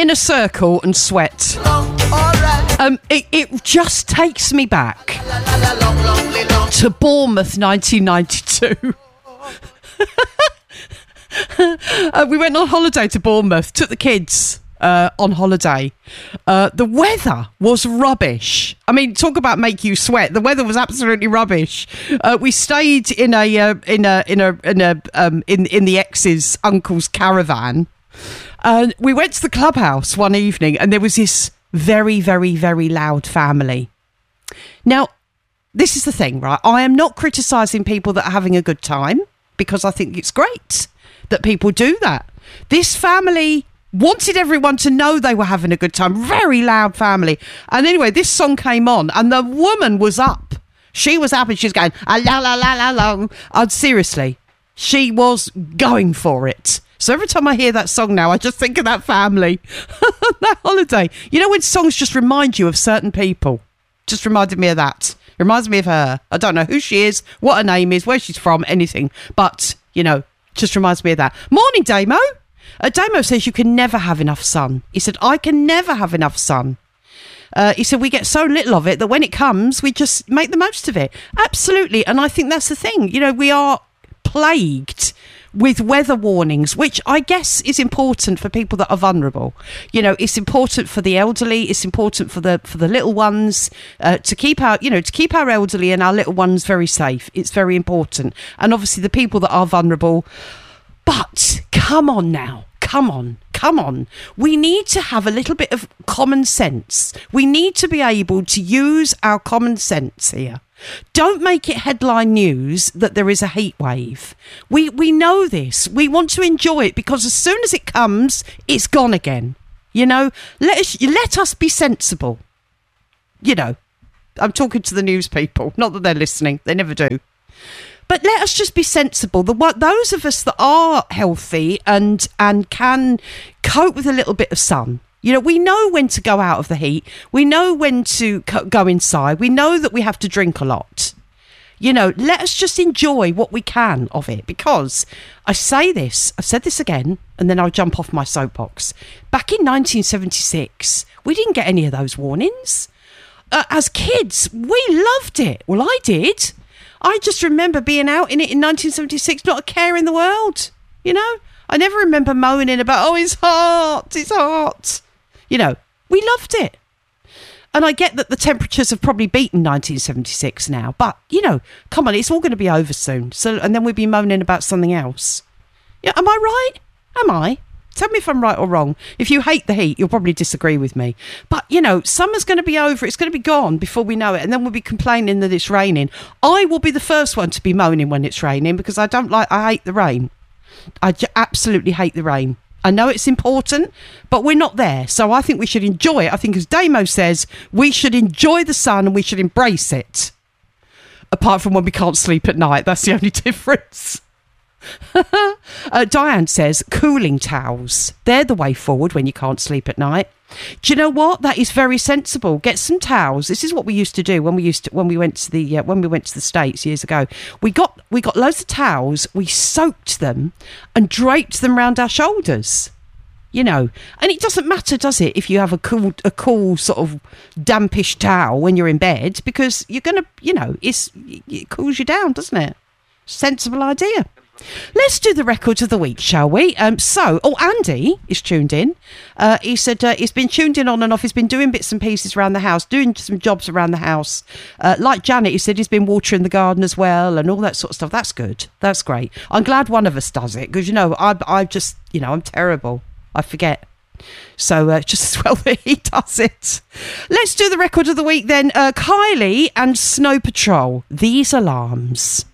in a circle and sweat. It just takes me back to Bournemouth 1992. We went on holiday to Bournemouth, took the kids on holiday. The weather was rubbish. I mean, talk about make you sweat. The weather was absolutely rubbish. We stayed in the ex's uncle's caravan. We went to the clubhouse one evening, and there was this very, very, very loud family. Now, this is the thing, right? I am not criticising people that are having a good time, because I think it's great that people do that. This family wanted everyone to know they were having a good time. Very loud family. And anyway, this song came on, and the woman was up. She was up, and she was going, la la la la la. Seriously, she was going for it. So every time I hear that song now, I just think of that family, that holiday. You know, when songs just remind you of certain people? Just reminded me of that. Reminds me of her. I don't know who she is, what her name is, where she's from, anything. But, you know, just reminds me of that. Morning, Damo. Damo says you can never have enough sun. He said, I can never have enough sun. He said, we get so little of it that when it comes, we just make the most of it. Absolutely. And I think that's the thing. You know, we are plagued with weather warnings, which I guess is important for people that are vulnerable. You know, it's important for the elderly. It's important for the little ones to keep our elderly and our little ones very safe. It's very important. And obviously the people that are vulnerable. But come on now. Come on. We need to have a little bit of common sense. We need to be able to use our common sense here. Don't make it headline news that there is a heat wave. We know this. We want to enjoy it because as soon as it comes, it's gone again. You know, let us be sensible. You know, I'm talking to the news people. Not that they're listening. They never do. But let us just be sensible. Those of us that are healthy and can cope with a little bit of sun. You know, we know when to go out of the heat. We know when to go inside. We know that we have to drink a lot. You know, let us just enjoy what we can of it. Because I say this, I've said this again, and then I'll jump off my soapbox. Back in 1976, we didn't get any of those warnings. As kids, we loved it. Well, I did. I just remember being out in it in 1976, not a care in the world. You know, I never remember moaning about, oh, it's hot. You know, we loved it. And I get that the temperatures have probably beaten 1976 now. But, you know, come on, it's all going to be over soon. So, and then we'll be moaning about something else. Yeah, am I right? Am I? Tell me if I'm right or wrong. If you hate the heat, you'll probably disagree with me. But, you know, summer's going to be over. It's going to be gone before we know it. And then we'll be complaining that it's raining. I will be the first one to be moaning when it's raining because I hate the rain. I absolutely hate the rain. I know it's important, but we're not there. So I think we should enjoy it. I think, as Damo says, we should enjoy the sun and we should embrace it. Apart from when we can't sleep at night. That's the only difference. Diane says, cooling towels. They're the way forward when you can't sleep at night. Do you know what? That is very sensible. Get some towels. This is what we used to do when we went to the States years ago. We got loads of towels. We soaked them and draped them around our shoulders. You know, and it doesn't matter, does it, if you have a cool sort of dampish towel when you're in bed, because you're gonna, you know, it cools you down, doesn't it? Sensible idea. Let's do the record of the week, shall we? Andy is tuned in. He said he's been tuned in on and off. He's been doing bits and pieces around the house, doing some jobs around the house. Like Janet, he said he's been watering the garden as well and all that sort of stuff. That's good. That's great. I'm glad one of us does it because, you know, I just, you know, I'm terrible. I forget. So just as well that he does it. Let's do the record of the week then. Kylie and Snow Patrol, These Alarms.